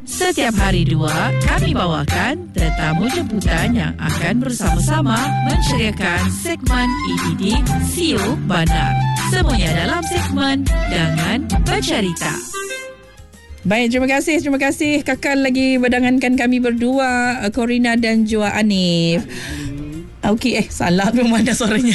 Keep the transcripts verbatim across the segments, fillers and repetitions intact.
Setiap hari dua, kami bawakan tetamu jemputan yang akan bersama-sama menceriakan segmen E D D Sio Bandar. Semuanya dalam segmen Dangan Bercerita. Baik, terima kasih. Terima kasih kakak lagi berdangankan kami berdua, Corina dan Joa Anif. Okey, eh salah tu mana suaranya.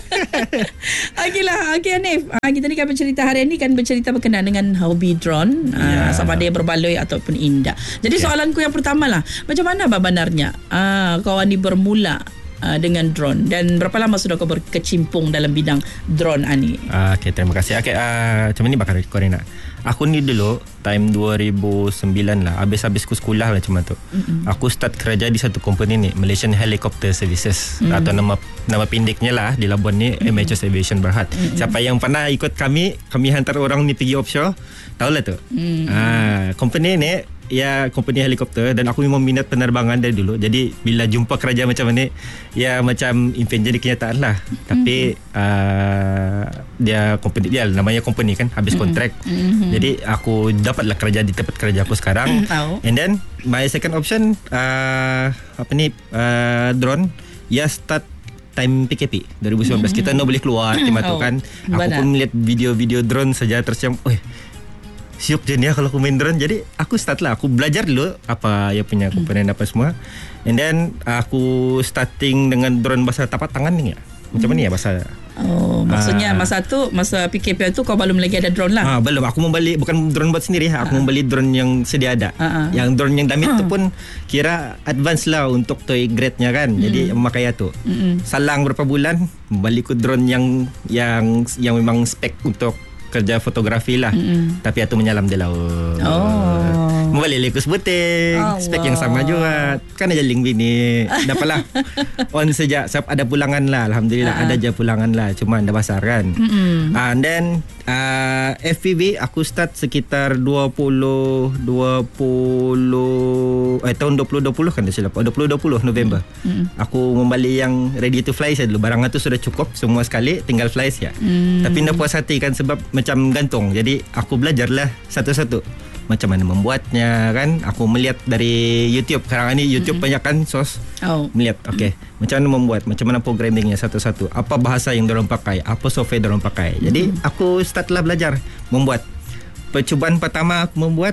Okeylah, okey Anif. Ah, kita ni kan bercerita hari ini kan bercerita berkenaan dengan hobi drone, yeah. ah, sama ada berbaloi ataupun indah. Jadi okay. soalanku yang pertama lah, macam mana sebenarnya ah, kawan ni bermula ah, dengan drone dan berapa lama sudah kau berkecimpung dalam bidang drone Ani? Ah, okey, terima kasih. Okey, uh, macam ni bakal Corina. Aku ni dulu time dua ribu sembilan lah, habis-habis ku sekolah lah macam tu. Mm-hmm. Aku start kerja di satu company ni, Malaysian Helicopter Services, mm-hmm. atau nama nama pendeknya lah di Labuan ni, mm-hmm. M H S Aviation Berhad. Mm-hmm. Siapa yang pernah ikut kami, kami hantar orang ni pergi offshore, tahulah tu. Mm-hmm. Ah, company ni ya company helikopter dan aku memang minat penerbangan dari dulu. Jadi bila jumpa kerja macam ni, ya macam impian jadi kenyataan lah. Mm-hmm. Tapi uh, dia company dia namanya company kan habis kontrak. Mm-hmm. Jadi aku dapatlah kerja di tempat kerja aku sekarang. Mm-hmm. And then my second option uh, apa ni uh, drone ya start time P K P dua ribu sembilan belas. Mm-hmm. Kita no boleh keluar timah tu kan. Aku Banak. pun melihat video-video drone saja terus macam, "Oi, siap je ni kalau aku main drone." Jadi aku start lah, aku belajar dulu apa yang punya komponen apa semua. And then aku starting dengan drone bahasa tapak tangan ni ya. Macam mana ya bahasa? Oh, maksudnya uh, masa tu masa P K P tu kau belum lagi ada drone lah. Ah, belum. Aku membeli bukan drone buat sendiri, aku uh-huh. membeli drone yang sedia ada. Uh-huh. Yang drone yang damit uh-huh. tu pun kira advance lah untuk toy grade-nya kan. Uh-huh. Jadi memakai tu. Uh-huh. Salang berapa bulan balik ku drone yang yang yang memang spek untuk kerja fotografi lah. Mm-hmm. Tapi itu menyalam di laut. Oh. Membalik likus buting. Oh, spek wow. yang sama juga. Kan aja link bini. Dapatlah. On sejak ada pulangan lah. Alhamdulillah uh-huh. ada je pulangan lah. Cuma anda basar kan. Mm-hmm. Uh, and then uh, F P V aku start sekitar dua puluh eh tahun dua puluh dua puluh kan dah silap. dua puluh dua puluh November. Mm-hmm. Aku membeli yang ready to fly saya dulu. Barang itu sudah cukup semua sekali, tinggal fly saja. Mm-hmm. Tapi nak puas hati kan sebab macam gantung. Jadi aku belajarlah satu-satu macam mana membuatnya kan. Aku melihat dari YouTube. Sekarang ni YouTube mm-hmm. banyak kan sos. Oh. Melihat okey, mm-hmm. macam mana membuat, macam mana programmingnya satu-satu. Apa bahasa yang dorang pakai, apa software dorang pakai. Jadi mm-hmm. aku startlah belajar membuat. Percubaan pertama aku membuat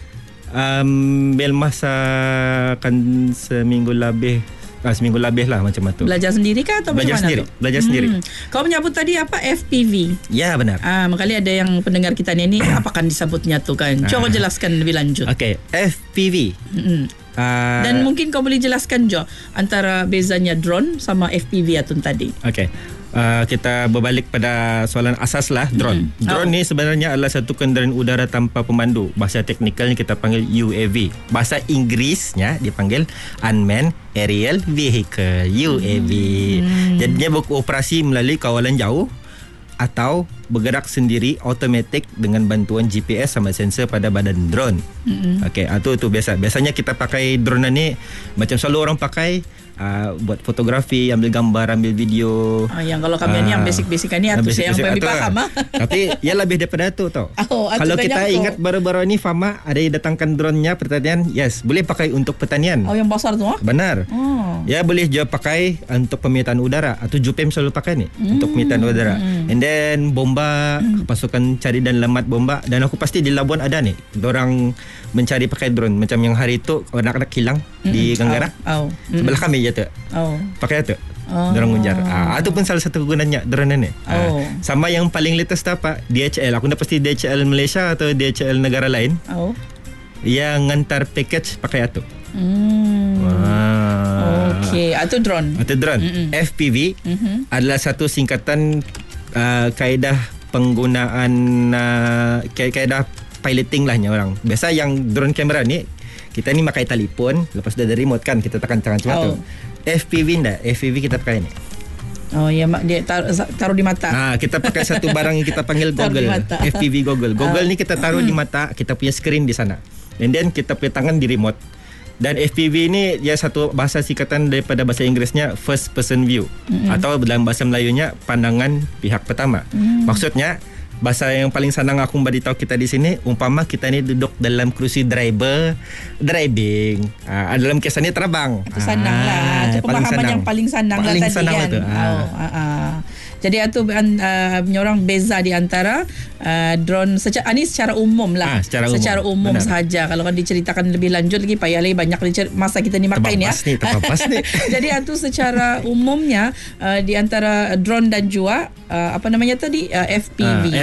um, bel masa kan seminggu lebih. Ah, seminggu lebih lah macam tu. Belajar sendiri kah atau belajar macam mana sendiri, tu? Belajar hmm. sendiri. Kau menyebut tadi apa F P V? Ya benar. Ah, makanya ada yang pendengar kita ni, ni apa kan disebutnya tu kan? Coba ah. jelaskan lebih lanjut. Okey, F P V. Hmm. Uh, Dan mungkin kau boleh jelaskan Jo antara bezanya drone sama F P V atun tadi. Okey. Uh, kita berbalik pada soalan asas lah, drone. Mm-hmm. Drone oh. ni sebenarnya adalah satu kenderaan udara tanpa pemandu. Bahasa teknikalnya kita panggil U A V. Bahasa Inggerisnya dipanggil Unmanned Aerial Vehicle, U A V. Mm-hmm. Jadi dia beroperasi melalui kawalan jauh atau bergerak sendiri automatik dengan bantuan G P S sama sensor pada badan drone. Mm-hmm. Okey, itu tu biasa. Biasanya kita pakai drone ni macam selalu orang pakai uh, buat fotografi, ambil gambar, ambil video. Oh, yang kalau kami uh, ni yang basic-basic ni atau saya yang lebih faham ah. Tapi ya lebih daripada tu tau. Oh, kalau kita tu. Ingat baru-baru ni Fama ada yang datangkan drone-nya pertanian, yes, boleh pakai untuk pertanian. Oh, yang besar tu ah? Benar. Oh. Ya boleh juga pakai untuk pemetaan udara atau Jupem selalu pakai ni mm. untuk pemetaan udara. Mm. And then bomba, mm. pasukan cari dan lamat bomba, dan aku pasti di Labuan ada ni. Dorang mencari pakai drone macam yang hari tu anak-anak hilang mm. di Ganggara. Oh. Oh. Mm. Sebelah kami je tu. Oh. Pakai tu. Oh. Dorang unjar. Ah, itu pun salah satu gunanya drone ni. Oh. Ah, sama yang paling latest apa? D H L. Aku nak pasti D H L Malaysia atau D H L negara lain. Oh. Yang ngantar package pakai itu. Hmm. Wah. Okey, itu drone. Itu drone. Mm-mm. F P V mm-hmm. adalah satu singkatan uh, kaedah penggunaan uh, kaedah piloting lahnya orang. Biasa yang drone kamera ni kita ni pakai telefon, lepas dah ada remote kan kita tekan tangan cuma oh. tu. F P V ndak? F P V kita pakai ni. Oh ya, dia tar, taruh di mata. Ah, kita pakai satu barang yang kita panggil goggle. F P V goggle. Goggle oh. ni kita taruh di mata, kita punya screen di sana. And then kita punya tangan di remote. Dan F P V ni dia satu bahasa singkatan daripada bahasa Inggerisnya first person view, mm-hmm. atau dalam bahasa Melayunya pandangan pihak pertama. Mm. Maksudnya bahasa yang paling senang aku beritahu kita di sini, umpama kita ni duduk dalam kerusi driver driving, uh, dalam kisah ni terbang. Itu senang ah, lah. Itu pemahaman yang paling senang paling lah tadi senang kan. Itu. Ah. Oh, uh, uh. Jadi itu uh, orang beza di antara uh, drone secara ini secara umum lah. Ah, secara umum, secara umum benar. sahaja. Kalau kan diceritakan lebih lanjut lagi payah lagi banyak masa kita ni makan ya. Ni, terpapas ni. Jadi itu secara umumnya uh, di antara drone dan juga uh, apa namanya tadi uh, F P V. Ah,